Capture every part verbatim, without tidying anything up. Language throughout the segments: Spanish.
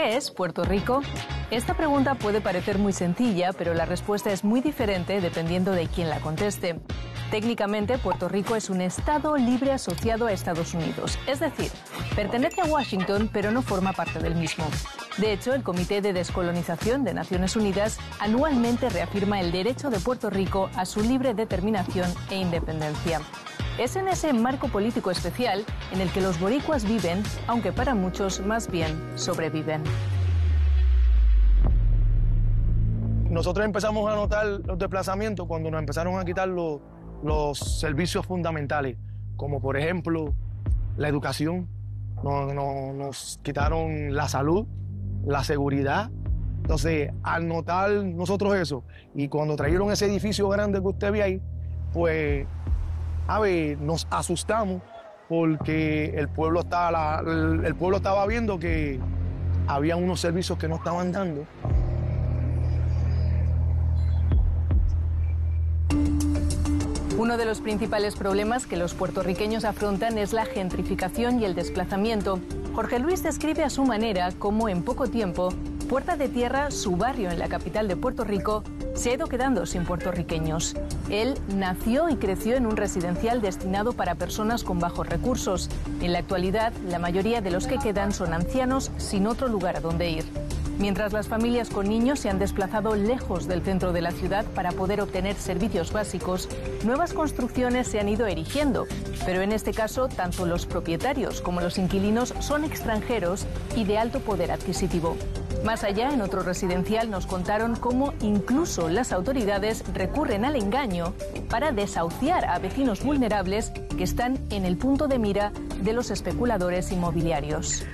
¿Qué es Puerto Rico? Esta pregunta puede parecer muy sencilla, pero la respuesta es muy diferente dependiendo de quién la conteste. Técnicamente, Puerto Rico es un estado libre asociado a Estados Unidos, es decir, pertenece a Washington, pero no forma parte del mismo. De hecho, el Comité de Descolonización de Naciones Unidas anualmente reafirma el derecho de Puerto Rico a su libre determinación e independencia. Es en ese marco político especial en el que los boricuas viven, aunque para muchos más bien sobreviven. Nosotros empezamos a notar los desplazamientos cuando nos empezaron a quitar los, los servicios fundamentales, como por ejemplo la educación, nos, nos, nos quitaron la salud, la seguridad. Entonces, al notar nosotros eso, y cuando trajeron ese edificio grande que usted ve ahí, pues, a ver, nos asustamos porque el pueblo estaba, la, el, el pueblo estaba viendo que había unos servicios que no estaban dando. Uno de los principales problemas que los puertorriqueños afrontan es la gentrificación y el desplazamiento. Jorge Luis describe a su manera cómo en poco tiempo, Puerta de Tierra, su barrio en la capital de Puerto Rico, se ha ido quedando sin puertorriqueños. Él nació y creció en un residencial destinado para personas con bajos recursos. En la actualidad, la mayoría de los que quedan son ancianos sin otro lugar a donde ir. Mientras las familias con niños se han desplazado lejos del centro de la ciudad para poder obtener servicios básicos, nuevas construcciones se han ido erigiendo. Pero en este caso, tanto los propietarios como los inquilinos son extranjeros y de alto poder adquisitivo. Más allá, en otro residencial, nos contaron cómo incluso las autoridades recurren al engaño para desahuciar a vecinos vulnerables que están en el punto de mira de los especuladores inmobiliarios.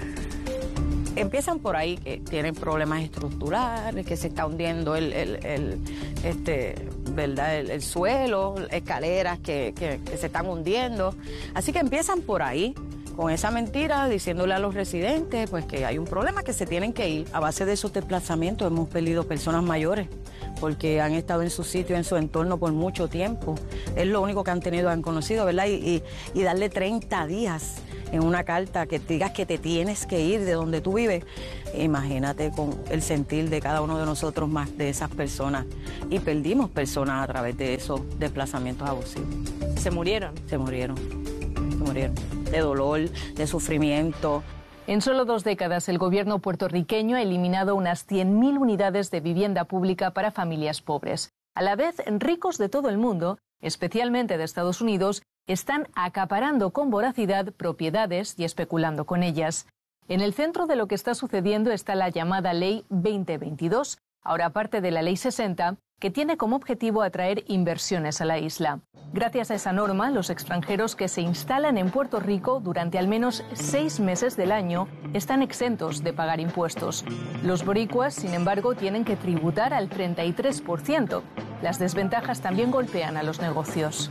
Empiezan por ahí, que tienen problemas estructurales, que se está hundiendo el, el, el, este, ¿verdad? El, el suelo, escaleras que, que, que se están hundiendo. Así que empiezan por ahí, con esa mentira, diciéndole a los residentes pues que hay un problema, que se tienen que ir. A base de esos desplazamientos hemos perdido personas mayores, porque han estado en su sitio, en su entorno por mucho tiempo. Es lo único que han tenido, han conocido, ¿verdad? Y, y, y darle treinta días en una carta que te digas que te tienes que ir de donde tú vives. Imagínate con el sentir de cada uno de nosotros más de esas personas. Y perdimos personas a través de esos desplazamientos abusivos. ¿Se murieron? Se murieron, se murieron. De dolor, de sufrimiento. En solo dos décadas, el gobierno puertorriqueño ha eliminado unas cien mil unidades de vivienda pública para familias pobres. A la vez, ricos de todo el mundo, especialmente de Estados Unidos, están acaparando con voracidad propiedades y especulando con ellas. En el centro de lo que está sucediendo está la llamada Ley veinte veintidós, ahora parte de la Ley sesenta, que tiene como objetivo atraer inversiones a la isla. Gracias a esa norma, los extranjeros que se instalan en Puerto Rico durante al menos seis meses del año están exentos de pagar impuestos. Los boricuas, sin embargo, tienen que tributar al treinta y tres por ciento. Las desventajas también golpean a los negocios.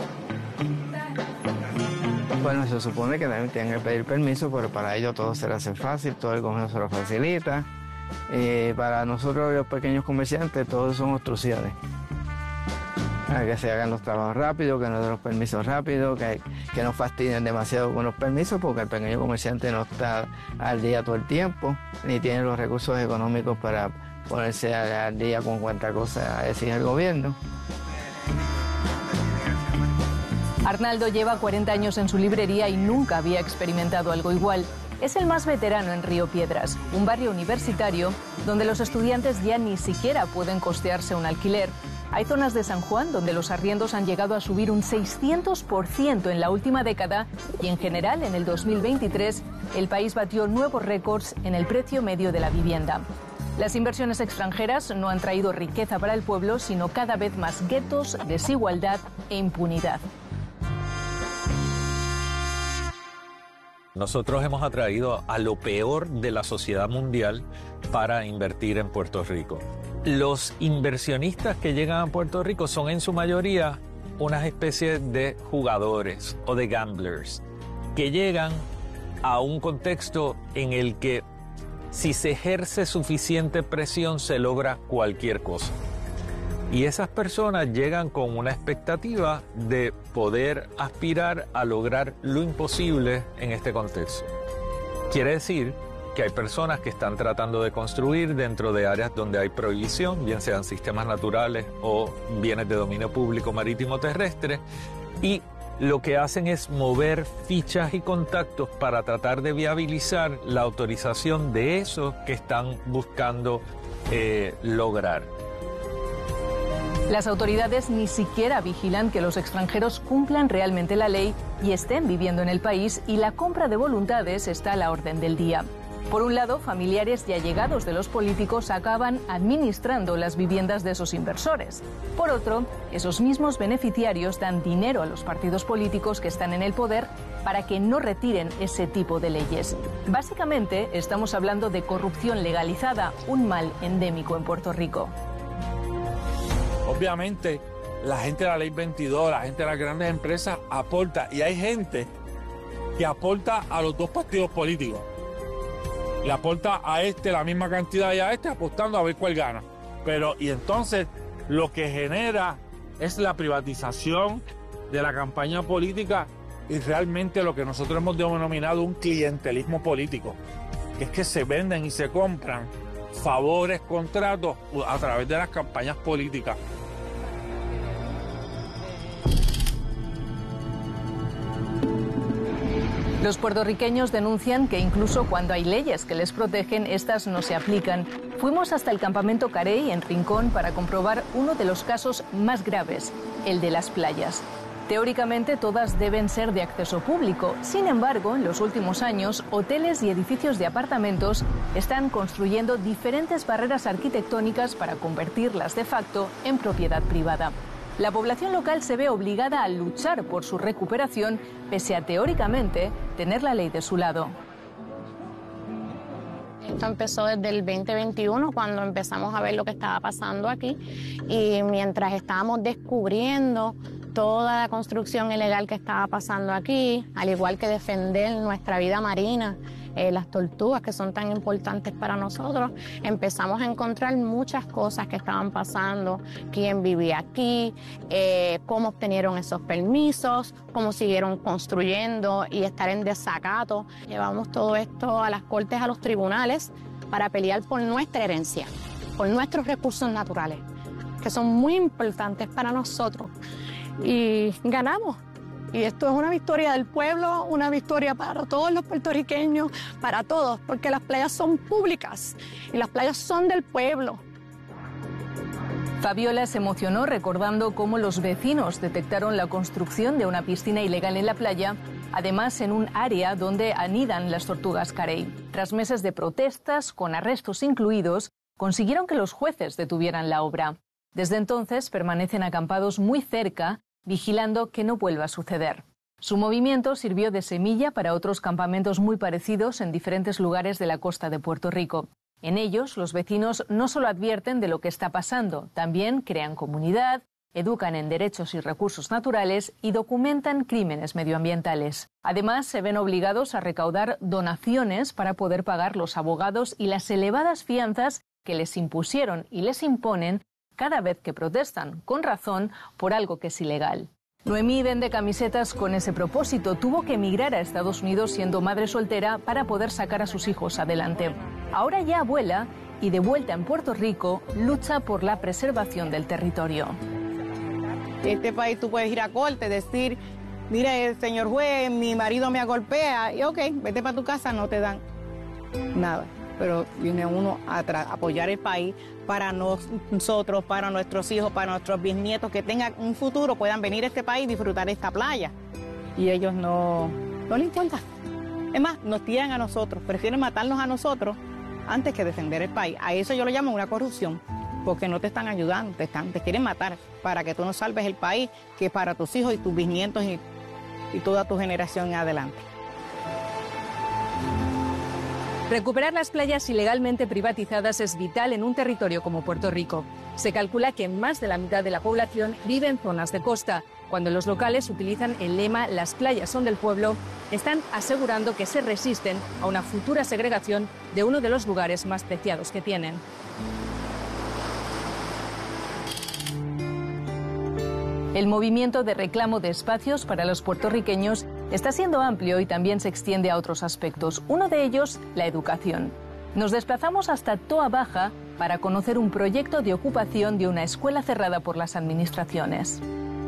Bueno, se supone que también tienen que pedir permiso, pero para ello todo se le hace fácil, todo el gobierno se lo facilita. Eh, para nosotros los pequeños comerciantes, todos son obstrucciones. Para que se hagan los trabajos rápido, que nos den los permisos rápido, que, que no fastidien demasiado con los permisos, porque el pequeño comerciante no está al día todo el tiempo, ni tiene los recursos económicos para ponerse al día con cuánta cosa exige el gobierno. Arnaldo lleva cuarenta años en su librería y nunca había experimentado algo igual. Es el más veterano en Río Piedras, un barrio universitario donde los estudiantes ya ni siquiera pueden costearse un alquiler. Hay zonas de San Juan donde los arriendos han llegado a subir un seiscientos por ciento en la última década y en general en el dos mil veintitrés el país batió nuevos récords en el precio medio de la vivienda. Las inversiones extranjeras no han traído riqueza para el pueblo, sino cada vez más guetos, desigualdad e impunidad. Nosotros hemos atraído a lo peor de la sociedad mundial para invertir en Puerto Rico. Los inversionistas que llegan a Puerto Rico son en su mayoría unas especies de jugadores o de gamblers que llegan a un contexto en el que si se ejerce suficiente presión se logra cualquier cosa. Y esas personas llegan con una expectativa de poder aspirar a lograr lo imposible en este contexto. Quiere decir que hay personas que están tratando de construir dentro de áreas donde hay prohibición, bien sean sistemas naturales o bienes de dominio público marítimo terrestre, y lo que hacen es mover fichas y contactos para tratar de viabilizar la autorización de eso que están buscando eh, lograr. Las autoridades ni siquiera vigilan que los extranjeros cumplan realmente la ley y estén viviendo en el país, y la compra de voluntades está a la orden del día. Por un lado, familiares y allegados de los políticos acaban administrando las viviendas de esos inversores. Por otro, esos mismos beneficiarios dan dinero a los partidos políticos que están en el poder para que no retiren ese tipo de leyes. Básicamente, estamos hablando de corrupción legalizada, un mal endémico en Puerto Rico. Obviamente, la gente de la Ley veintidós, la gente de las grandes empresas aporta, y hay gente que aporta a los dos partidos políticos. Le aporta a este la misma cantidad y a este, apostando a ver cuál gana. Pero, y entonces, lo que genera es la privatización de la campaña política y realmente lo que nosotros hemos denominado un clientelismo político, que es que se venden y se compran favores, contratos a través de las campañas políticas. Los puertorriqueños denuncian que incluso cuando hay leyes que les protegen, estas no se aplican. Fuimos hasta el campamento Carey en Rincón para comprobar uno de los casos más graves, el de las playas. Teóricamente todas deben ser de acceso público. Sin embargo, en los últimos años, hoteles y edificios de apartamentos están construyendo diferentes barreras arquitectónicas para convertirlas de facto en propiedad privada. La población local se ve obligada a luchar por su recuperación, pese a teóricamente tener la ley de su lado. Esto empezó desde el veinte veintiuno, cuando empezamos a ver lo que estaba pasando aquí, y mientras estábamos descubriendo toda la construcción ilegal que estaba pasando aquí, al igual que defender nuestra vida marina, eh, las tortugas que son tan importantes para nosotros, empezamos a encontrar muchas cosas que estaban pasando, quién vivía aquí, eh, cómo obtenieron esos permisos, cómo siguieron construyendo y estar en desacato. Llevamos todo esto a las cortes, a los tribunales, para pelear por nuestra herencia, por nuestros recursos naturales, que son muy importantes para nosotros. Y ganamos. Y esto es una victoria del pueblo, una victoria para todos los puertorriqueños, para todos, porque las playas son públicas y las playas son del pueblo. Fabiola se emocionó recordando cómo los vecinos detectaron la construcción de una piscina ilegal en la playa, además en un área donde anidan las tortugas carey. Tras meses de protestas, con arrestos incluidos, consiguieron que los jueces detuvieran la obra. Desde entonces permanecen acampados muy cerca, vigilando que no vuelva a suceder. Su movimiento sirvió de semilla para otros campamentos muy parecidos en diferentes lugares de la costa de Puerto Rico. En ellos, los vecinos no solo advierten de lo que está pasando, también crean comunidad, educan en derechos y recursos naturales y documentan crímenes medioambientales. Además, se ven obligados a recaudar donaciones para poder pagar los abogados y las elevadas fianzas que les impusieron y les imponen cada vez que protestan, con razón, por algo que es ilegal. Noemí vende camisetas con ese propósito. Tuvo que emigrar a Estados Unidos siendo madre soltera para poder sacar a sus hijos adelante. Ahora ya abuela y de vuelta en Puerto Rico, lucha por la preservación del territorio. En este país tú puedes ir a corte, decir, mire, señor juez, mi marido me golpea, y ok, vete para tu casa, no te dan nada. Pero viene uno a apoyar el país para nosotros, para nuestros hijos, para nuestros bisnietos, que tengan un futuro, puedan venir a este país y disfrutar esta playa. Y ellos no, no les importa. Es más, nos tiran a nosotros, prefieren matarnos a nosotros antes que defender el país. A eso yo lo llamo una corrupción, porque no te están ayudando, te, están, te quieren matar para que tú no salves el país, que para tus hijos y tus bisnietos y, y toda tu generación en adelante. Recuperar las playas ilegalmente privatizadas es vital en un territorio como Puerto Rico. Se calcula que más de la mitad de la población vive en zonas de costa. Cuando los locales utilizan el lema "las playas son del pueblo", están asegurando que se resisten a una futura segregación de uno de los lugares más preciados que tienen. El movimiento de reclamo de espacios para los puertorriqueños está siendo amplio y también se extiende a otros aspectos, uno de ellos la educación. Nos desplazamos hasta Toa Baja para conocer un proyecto de ocupación de una escuela cerrada por las administraciones.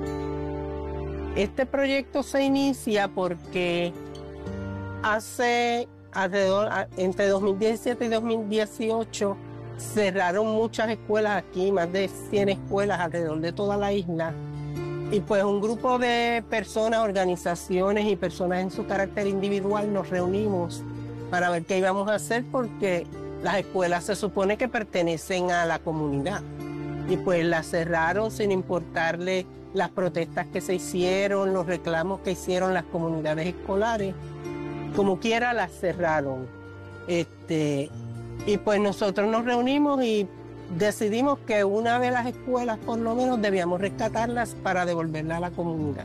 Este proyecto se inicia porque hace alrededor, entre dos mil diecisiete y dos mil dieciocho, cerraron muchas escuelas aquí, más de cien escuelas alrededor de toda la isla. Y pues un grupo de personas, organizaciones y personas en su carácter individual nos reunimos para ver qué íbamos a hacer, porque las escuelas se supone que pertenecen a la comunidad. Y pues las cerraron sin importarle las protestas que se hicieron, los reclamos que hicieron las comunidades escolares. Como quiera las cerraron. Este, y pues nosotros nos reunimos y decidimos que una de las escuelas por lo menos debíamos rescatarlas para devolverla a la comunidad.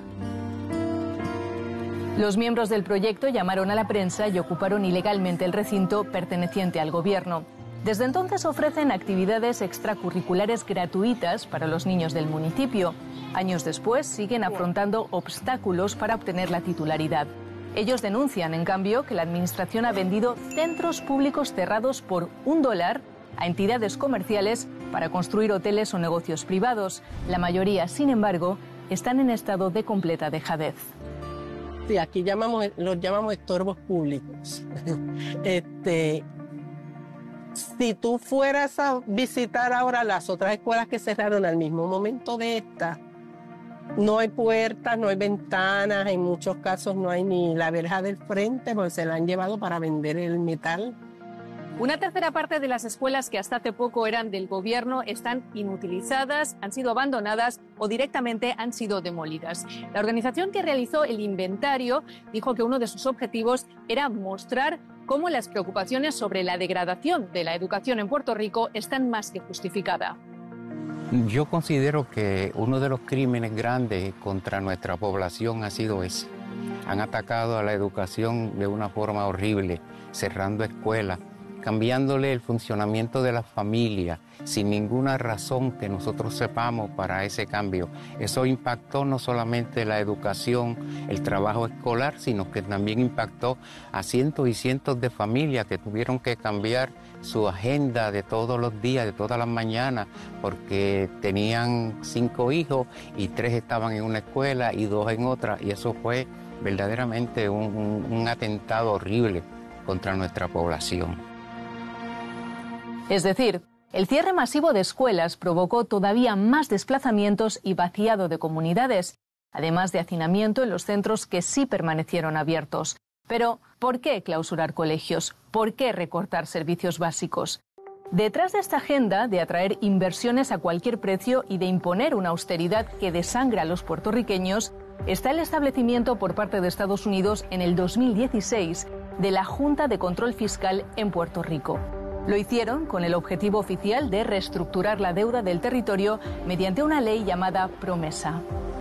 Los miembros del proyecto llamaron a la prensa y ocuparon ilegalmente el recinto perteneciente al gobierno. Desde entonces ofrecen actividades extracurriculares gratuitas para los niños del municipio. Años después siguen afrontando obstáculos para obtener la titularidad. Ellos denuncian, en cambio, que la administración ha vendido centros públicos cerrados por un dólar a entidades comerciales para construir hoteles o negocios privados. La mayoría, sin embargo, están en estado de completa dejadez. Sí, aquí llamamos, los llamamos estorbos públicos. este, si tú fueras a visitar ahora las otras escuelas que cerraron al mismo momento de esta, no hay puertas, no hay ventanas, en muchos casos no hay ni la verja del frente, porque se la han llevado para vender el metal. Una tercera parte de las escuelas que hasta hace poco eran del gobierno están inutilizadas, han sido abandonadas o directamente han sido demolidas. La organización que realizó el inventario dijo que uno de sus objetivos era mostrar cómo las preocupaciones sobre la degradación de la educación en Puerto Rico están más que justificadas. Yo considero que uno de los crímenes grandes contra nuestra población ha sido ese. Han atacado a la educación de una forma horrible, cerrando escuelas, cambiándole el funcionamiento de la familia sin ninguna razón que nosotros sepamos para ese cambio. Eso impactó no solamente la educación, el trabajo escolar, sino que también impactó a cientos y cientos de familias que tuvieron que cambiar su agenda de todos los días, de todas las mañanas, porque tenían cinco hijos y tres estaban en una escuela y dos en otra, y eso fue verdaderamente un, un, un atentado horrible contra nuestra población. Es decir, el cierre masivo de escuelas provocó todavía más desplazamientos y vaciado de comunidades, además de hacinamiento en los centros que sí permanecieron abiertos. Pero, ¿por qué clausurar colegios? ¿Por qué recortar servicios básicos? Detrás de esta agenda de atraer inversiones a cualquier precio y de imponer una austeridad que desangra a los puertorriqueños, está el establecimiento por parte de Estados Unidos en el dos mil dieciséis de la Junta de Control Fiscal en Puerto Rico. Lo hicieron con el objetivo oficial de reestructurar la deuda del territorio mediante una ley llamada Promesa.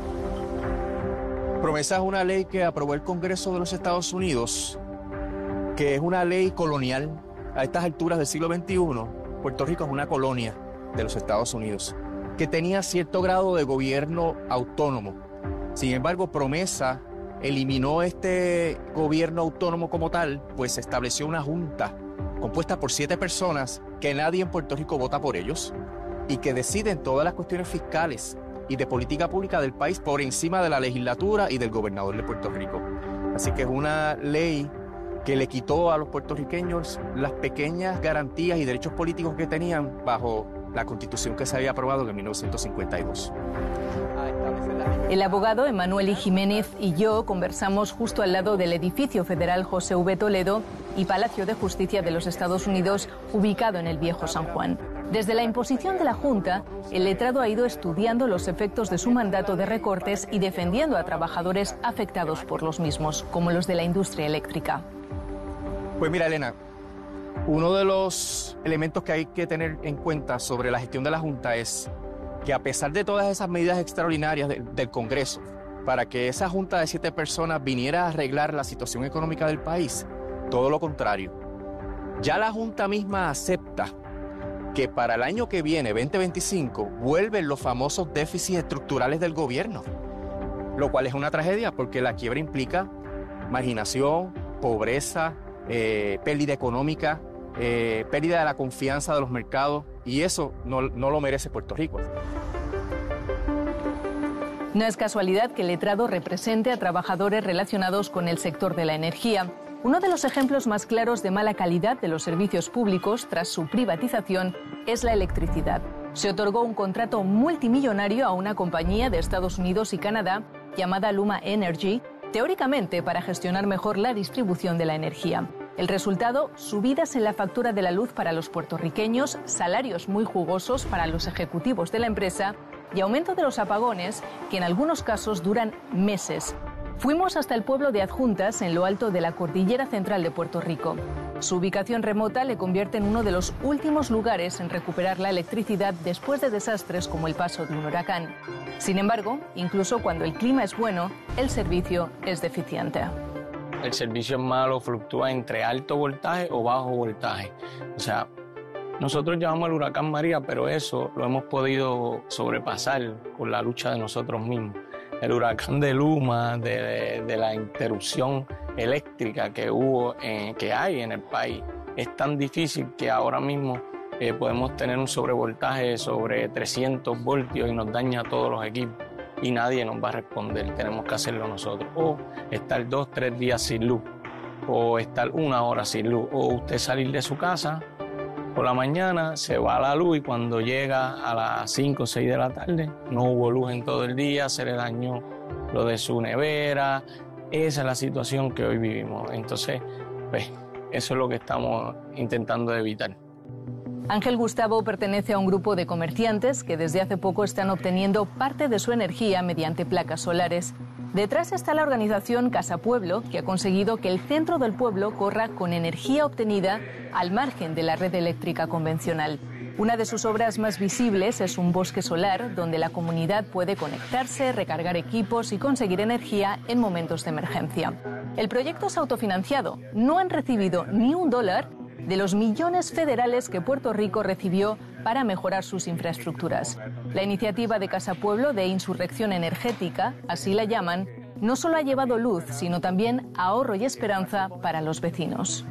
Promesa es una ley que aprobó el Congreso de los Estados Unidos, que es una ley colonial. A estas alturas del siglo veintiuno, Puerto Rico es una colonia de los Estados Unidos, que tenía cierto grado de gobierno autónomo. Sin embargo, Promesa eliminó este gobierno autónomo como tal, pues se estableció una junta compuesta por siete personas que nadie en Puerto Rico vota por ellos y que deciden todas las cuestiones fiscales y de política pública del país por encima de la legislatura y del gobernador de Puerto Rico. Así que es una ley que le quitó a los puertorriqueños las pequeñas garantías y derechos políticos que tenían bajo la Constitución que se había aprobado en mil novecientos cincuenta y dos. El abogado Emanuel I. Jiménez y yo conversamos justo al lado del edificio federal José V. Toledo y Palacio de Justicia de los Estados Unidos, ubicado en el Viejo San Juan. Desde la imposición de la Junta, el letrado ha ido estudiando los efectos de su mandato de recortes y defendiendo a trabajadores afectados por los mismos, como los de la industria eléctrica. Pues mira, Elena, uno de los elementos que hay que tener en cuenta sobre la gestión de la Junta es que a pesar de todas esas medidas extraordinarias de, del Congreso, para que esa Junta de siete personas viniera a arreglar la situación económica del país, todo lo contrario. Ya la Junta misma acepta que para el año que viene, veinte veinticinco, vuelven los famosos déficits estructurales del gobierno, lo cual es una tragedia porque la quiebra implica marginación, pobreza, eh, pérdida económica, eh, pérdida de la confianza de los mercados, y eso no, no lo merece Puerto Rico. No es casualidad que el letrado represente a trabajadores relacionados con el sector de la energía. Uno de los ejemplos más claros de mala calidad de los servicios públicos tras su privatización es la electricidad. Se otorgó un contrato multimillonario a una compañía de Estados Unidos y Canadá llamada Luma Energy, teóricamente para gestionar mejor la distribución de la energía. El resultado, subidas en la factura de la luz para los puertorriqueños, salarios muy jugosos para los ejecutivos de la empresa y aumento de los apagones, que en algunos casos duran meses. Fuimos hasta el pueblo de Adjuntas, en lo alto de la cordillera central de Puerto Rico. Su ubicación remota le convierte en uno de los últimos lugares en recuperar la electricidad después de desastres como el paso de un huracán. Sin embargo, incluso cuando el clima es bueno, el servicio es deficiente. El servicio es malo, fluctúa entre alto voltaje o bajo voltaje. O sea, nosotros llamamos al huracán María, pero eso lo hemos podido sobrepasar con la lucha de nosotros mismos. El huracán de Luma, de, de, de la interrupción eléctrica que hubo, eh, que hay en el país, es tan difícil que ahora mismo eh, podemos tener un sobrevoltaje sobre trescientos voltios y nos daña a todos los equipos y nadie nos va a responder. Tenemos que hacerlo nosotros. O estar dos, tres días sin luz, o estar una hora sin luz, o usted salir de su casa por la mañana, se va la luz y cuando llega a las cinco o seis de la tarde no hubo luz en todo el día, se le dañó lo de su nevera. Esa es la situación que hoy vivimos. Entonces, pues, eso es lo que estamos intentando evitar. Ángel Gustavo pertenece a un grupo de comerciantes que desde hace poco están obteniendo parte de su energía mediante placas solares. Detrás está la organización Casa Pueblo, que ha conseguido que el centro del pueblo corra con energía obtenida al margen de la red eléctrica convencional. Una de sus obras más visibles es un bosque solar donde la comunidad puede conectarse, recargar equipos y conseguir energía en momentos de emergencia. El proyecto es autofinanciado. No han recibido ni un dólar de los millones federales que Puerto Rico recibió para mejorar sus infraestructuras. La iniciativa de Casa Pueblo de Insurrección Energética, así la llaman, no solo ha llevado luz, sino también ahorro y esperanza para los vecinos.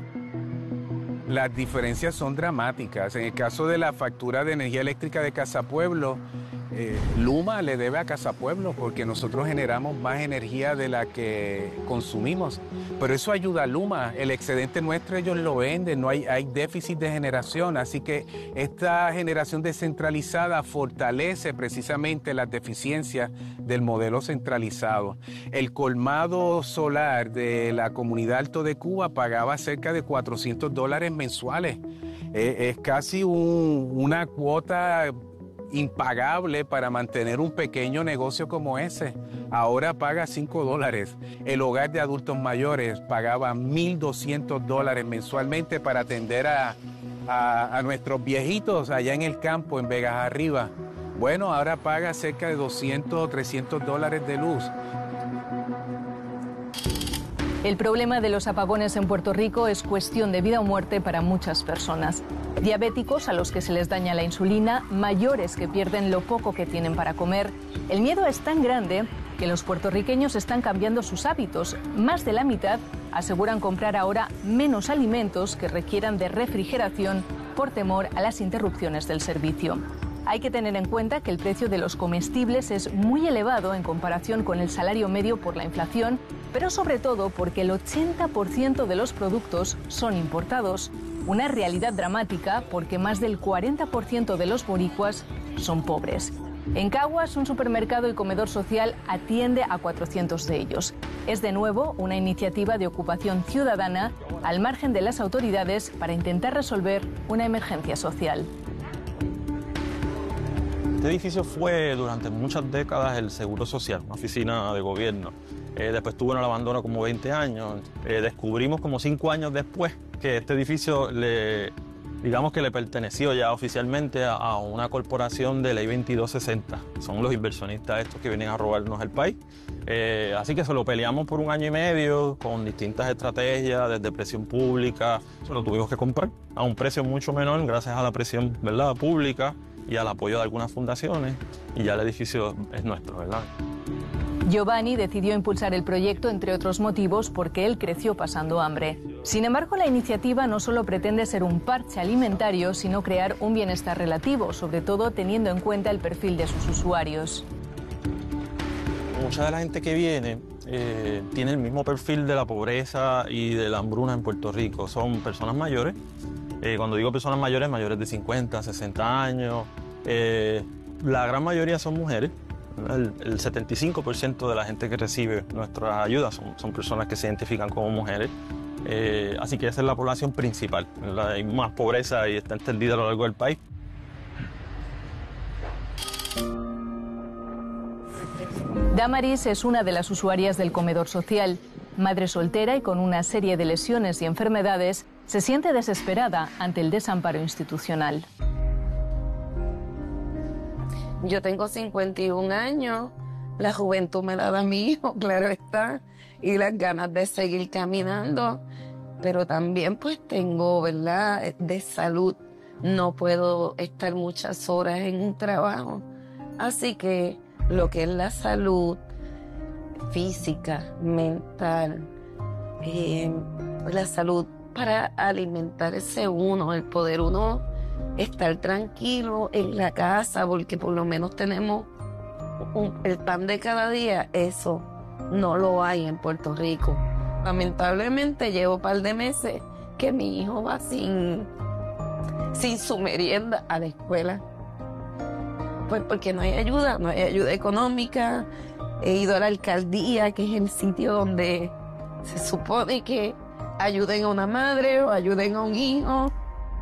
Las diferencias son dramáticas. En el caso de la factura de energía eléctrica de Casa Pueblo, eh, Luma le debe a Casa Pueblo porque nosotros generamos más energía de la que consumimos. Pero eso ayuda a Luma. El excedente nuestro ellos lo venden, no hay, hay déficit de generación. Así que esta generación descentralizada fortalece precisamente las deficiencias del modelo centralizado. El colmado solar de la comunidad Alto de Cuba pagaba cerca de cuatrocientos dólares mensuales. Eh, es casi un, una cuota impagable para mantener un pequeño negocio como ese. Ahora paga cinco dólares. El hogar de adultos mayores pagaba mil doscientos dólares mensualmente para atender a, a, a nuestros viejitos allá en el campo, en Vegas Arriba. Bueno, ahora paga cerca de doscientos o trescientos dólares de luz. El problema de los apagones en Puerto Rico es cuestión de vida o muerte para muchas personas. Diabéticos a los que se les daña la insulina, mayores que pierden lo poco que tienen para comer. El miedo es tan grande que los puertorriqueños están cambiando sus hábitos. Más de la mitad aseguran comprar ahora menos alimentos que requieran de refrigeración por temor a las interrupciones del servicio. Hay que tener en cuenta que el precio de los comestibles es muy elevado en comparación con el salario medio por la inflación, pero sobre todo porque el ochenta por ciento de los productos son importados. Una realidad dramática porque más del cuarenta por ciento de los boricuas son pobres. En Caguas, un supermercado y comedor social atiende a cuatrocientos de ellos. Es de nuevo una iniciativa de ocupación ciudadana al margen de las autoridades para intentar resolver una emergencia social. Este edificio fue durante muchas décadas el Seguro Social, una oficina de gobierno. Eh, después estuvo en el abandono como veinte años. Eh, descubrimos como cinco años después que este edificio, le, digamos que le perteneció ya oficialmente a, a una corporación de ley veintidós sesenta. Son los inversionistas estos que vienen a robarnos el país. Eh, así que se lo peleamos por un año y medio con distintas estrategias, desde presión pública. Se lo tuvimos que comprar a un precio mucho menor gracias a la presión, ¿verdad?, pública y al apoyo de algunas fundaciones, y ya el edificio es nuestro, ¿verdad? Giovanni decidió impulsar el proyecto, entre otros motivos, porque él creció pasando hambre. Sin embargo, la iniciativa no solo pretende ser un parche alimentario, sino crear un bienestar relativo, sobre todo teniendo en cuenta el perfil de sus usuarios. Mucha de la gente que viene eh, tiene el mismo perfil de la pobreza y de la hambruna en Puerto Rico. Son personas mayores. Eh, cuando digo personas mayores, mayores de cincuenta, sesenta años. Eh, la gran mayoría son mujeres. El, el setenta y cinco por ciento de la gente que recibe nuestras ayudas son, son personas que se identifican como mujeres. Eh, así que esa es la población principal, ¿verdad? Hay más pobreza y está extendida a lo largo del país. Damaris es una de las usuarias del comedor social. Madre soltera y con una serie de lesiones y enfermedades, se siente desesperada ante el desamparo institucional. Yo tengo cincuenta y un años, la juventud me la da mi hijo, claro está, y las ganas de seguir caminando, pero también pues tengo, ¿verdad?, de salud. No puedo estar muchas horas en un trabajo, así que lo que es la salud física, mental, eh, la salud para alimentarse uno, el poder uno estar tranquilo en la casa, porque por lo menos tenemos un, el pan de cada día, eso no lo hay en Puerto Rico. Lamentablemente llevo un par de meses que mi hijo va sin, sin su merienda a la escuela. Pues porque no hay ayuda, no hay ayuda económica. He ido a la alcaldía, que es el sitio donde se supone que ayuden a una madre o ayuden a un hijo.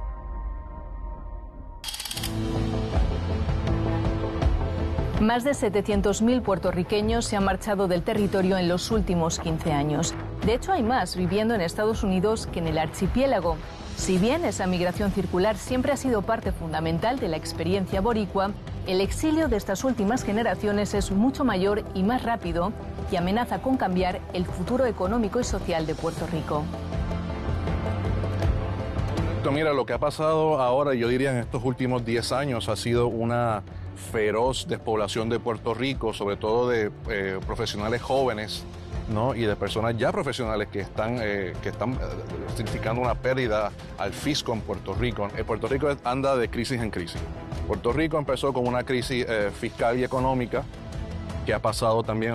Más de setecientos mil puertorriqueños se han marchado del territorio en los últimos quince años. De hecho, hay más viviendo en Estados Unidos que en el archipiélago. Si bien esa migración circular siempre ha sido parte fundamental de la experiencia boricua, el exilio de estas últimas generaciones es mucho mayor y más rápido y amenaza con cambiar el futuro económico y social de Puerto Rico. Mira, lo que ha pasado ahora, yo diría en estos últimos diez años, ha sido una feroz despoblación de Puerto Rico, sobre todo de eh, profesionales jóvenes, ¿no? Y de personas ya profesionales que están, eh, que están eh, significando una pérdida al fisco en Puerto Rico. Eh, Puerto Rico anda de crisis en crisis. Puerto Rico empezó con una crisis eh, fiscal y económica que ha pasado también